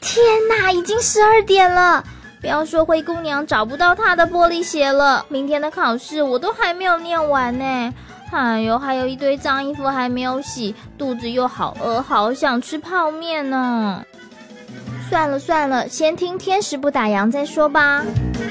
天哪，已经12点了！不要说灰姑娘找不到她的玻璃鞋了，明天的考试我都还没有念完呢。哎呦，还有一堆脏衣服还没有洗，肚子又好饿，好想吃泡面呢。算了算了，先听天使不打烊再说吧。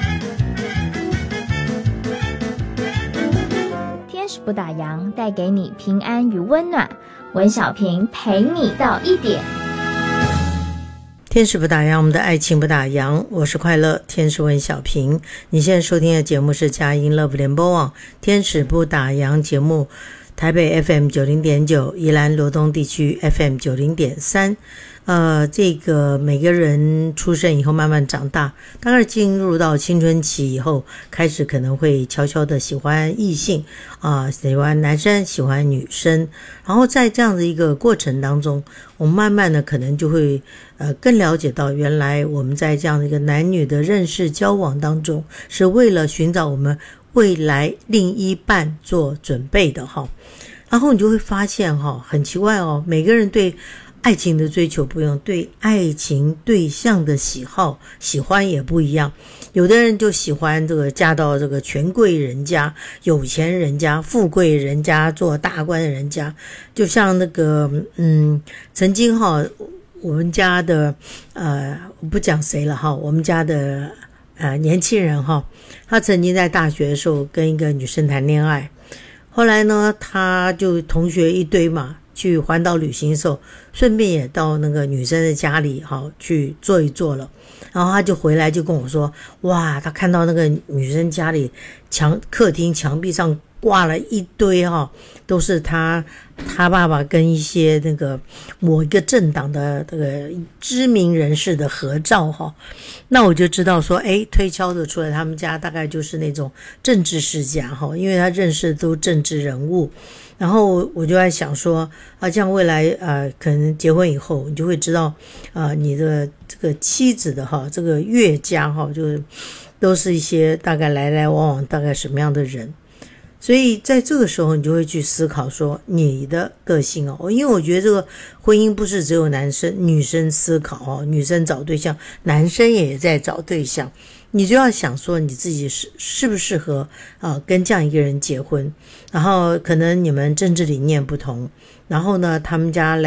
天使不打烊，带给你平安与温暖。文小平陪你到1点。 天使不打烊，我们的爱情不打烊。我是快乐天使文小平。你现在收听的节目是佳音 Love 联播网天使不打烊节目，台北 FM 90.9，宜兰罗东地区 FM 90.3。这个每个人出生以后慢慢长大，大概进入到青春期以后，开始可能会悄悄的喜欢异性喜欢男生，喜欢女生，然后在这样的一个过程当中，我们慢慢的可能就会更了解到，原来我们在这样的一个男女的认识交往当中，是为了寻找我们未来另一半做准备的哈。然后你就会发现很奇怪每个人对爱情的追求不一样，对爱情对象的喜欢也不一样。有的人就喜欢这个嫁到这个权贵人家、有钱人家、富贵人家、做大官的人家。就像那个曾经我们家的我不讲谁了我们家的年轻人他曾经在大学的时候跟一个女生谈恋爱，后来呢他就同学一堆嘛，去环岛旅行的时候，顺便也到那个女生的家里去坐一坐了。然后他就回来就跟我说，哇，他看到那个女生家里客厅墙壁上挂了一堆都是他爸爸跟一些那个某一个政党的这个知名人士的合照那我就知道说推敲的出来他们家大概就是那种政治世家因为他认识的都政治人物。然后我就在想说这样未来可能结婚以后你就会知道你的这个妻子的这个岳家就是都是一些大概来来往往大概什么样的人。所以在这个时候你就会去思考说你的个性因为我觉得这个婚姻不是只有女生思考女生找对象，男生也在找对象，你就要想说你自己适不适合跟这样一个人结婚。然后可能你们政治理念不同，然后呢他们家